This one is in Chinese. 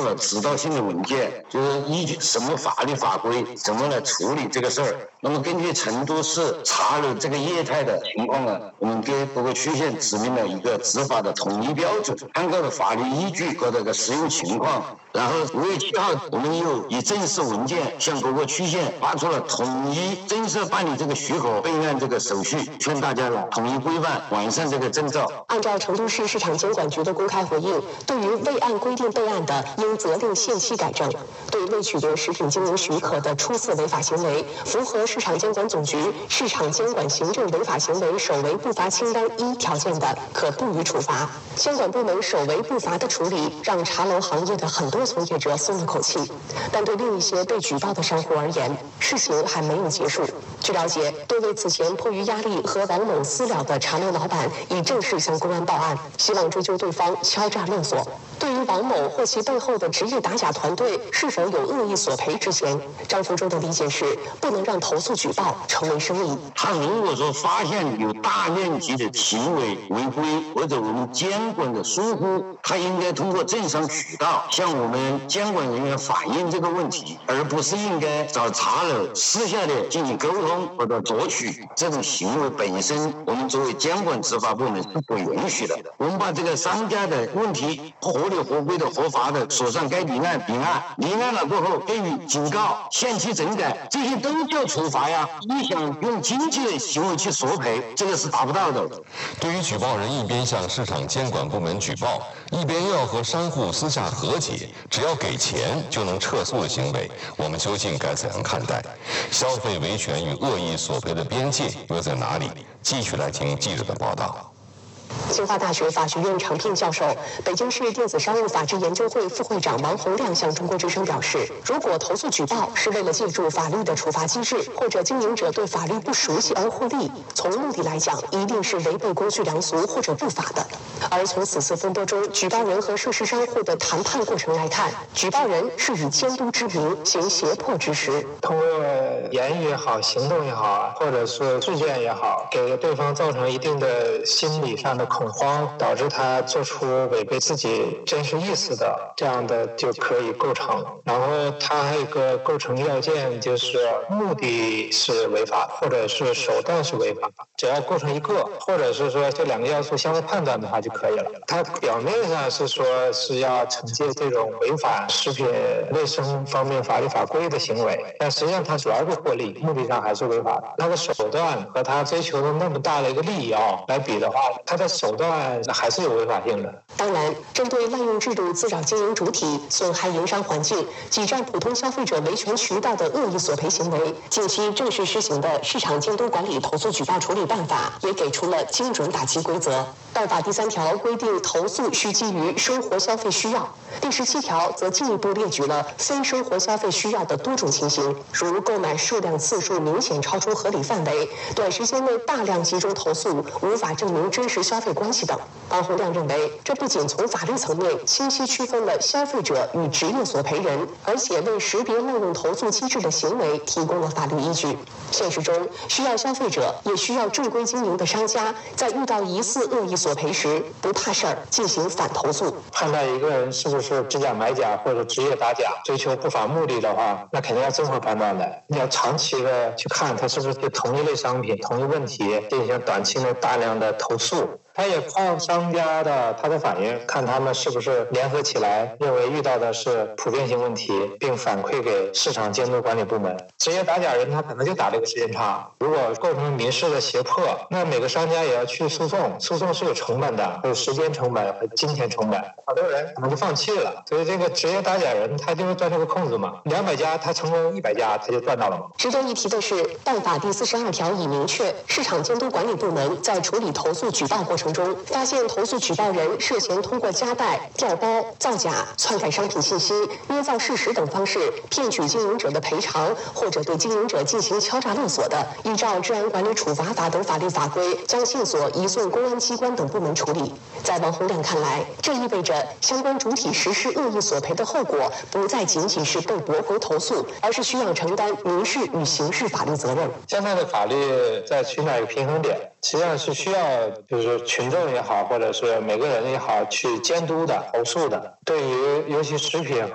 了指导性的文件，就是依据什么法律法规怎么来处理这个事儿。那么根据成都市查楼这个业态的情况呢，我们给各个区县指明了一个执法的统一标准，参考的法律依据和这个实用情况。然后5月7号，我们又以正式文件向各个区县发出了统一增设办理这个许可备案这个手续，劝大家呢统一规范，完善这个证照。 按照成都市市场监管局的公开回应，对于未按规定备案的，应责令限期改正；对未取得食品经营许可的初次违法行为，符合市场监管总局市场监管行政违法行为首为不罚清单1条件的，可不予处罚。监管部门首为不罚的处理，让茶楼行业的很多从业者松了口气。但对另一些被举报的商户而言，事情还没有结束。据了解，多位此前迫于压力和王某私了的茶楼老板已正式向公安报案，希望追究对方敲诈勒索。对于王某或其背后的职业打假团队是否有恶意索赔之嫌，张福洲的理解是，不能让投诉举报成为生意。 他如果说发现有大面积的行为违规或者我们监管的疏忽，他应该通过正常渠道向我们监管人员反映这个问题，而不是应该找茶楼私下的进行沟通或者夺取。这种行为本身，我们作为监管执法部门是不允许的。我们把这个商家的问题合理合规的合法的锁上该立案，立案了过后给予警告、限期整改，这些都叫处罚呀。你想用经济的行为去索赔，这个是达不到的。 对于举报人一边向市场监管部门举报，一边又要和商户私下和解，只要给钱就能撤诉的行为，我们究竟该怎样看待？消费维权与恶意索赔的边界又在哪里？继续来听记者的报道。 清华大学法学院常聘教授、北京市电子商务法治研究会副会长王洪亮向中国之声表示，如果投诉举报是为了借助法律的处罚机制，或者经营者对法律不熟悉而获利，从目的来讲，一定是违背公序良俗或者不法的。而从此次风波中举报人和涉事商户的谈判过程来看，举报人是以监督之名行胁迫之实， 通过言语也好、行动也好，或者是事件也好，给对方造成一定的心理上的恐慌，导致他做出违背自己真实意思的，这样的就可以构成。然后他还有一个构成要件，就是目的是违法，或者是手段是违法，只要构成一个，或者是说这两个要素相互判断的话就可以了。他表面上是说是要惩戒这种违反食品卫生方面法律法规的行为，但实际上他主要是获利，目的上还是违法的。那个手段和他追求的那么大的一个利益来比的话，他的手段还是有违法性的。 当然，针对滥用制度滋扰经营主体、损害营商环境、挤占普通消费者维权渠道的恶意索赔行为，近期正式施行的《市场监督管理投诉举报处理办法》也给出了精准打击规则。办法第3条规定，投诉需基于生活消费需要。第17条则进一步列举了非生活消费需要的多种情形，如购买数量次数明显超出合理范围、短时间内大量集中投诉、无法证明真实消费关系等。王洪亮认为，这不仅从法律层面清晰区分了消费者与职业索赔人，而且为识别滥用投诉机制的行为提供了法律依据。现实中，需要消费者也需要正规经营的商家，在遇到疑似恶意索赔时，不怕事儿进行反投诉。 判断一个人是不是知假买假或者职业打假，追求不法目的的话，那肯定要综合判断的。你要长期的去看他是不是对同一类商品、同一问题进行短期内大量的投诉。他也靠商家的他的反应，看他们是不是联合起来，认为遇到的是普遍性问题，并反馈给市场监督管理部门。职业打假人他可能就打这个时间差，如果构成民事的胁迫，那每个商家也要去诉讼，诉讼是有成本的，有时间成本和金钱成本，好多人可能就放弃了。所以这个职业打假人他就是赚这个空子嘛，200家他成功100家他就赚到了嘛。 值得一提的是，办法第42条已明确，市场监督管理部门在处理投诉举报过程中，发现投诉举报人涉嫌通过夹带、调包、造假、篡改商品信息、捏造事实等方式骗取经营者的赔偿，或者对经营者进行敲诈勒索的，依照治安管理处罚法等法律法规，将线索移送公安机关等部门处理。在王洪亮看来，这意味着相关主体实施恶意索赔的后果，不再仅仅是被驳回投诉，而是需要承担民事与刑事法律责任。 现在的法律在寻找一个平衡点，实际上是需要就是群众也好，或者是每个人也好去监督的、投诉的。对于尤其食品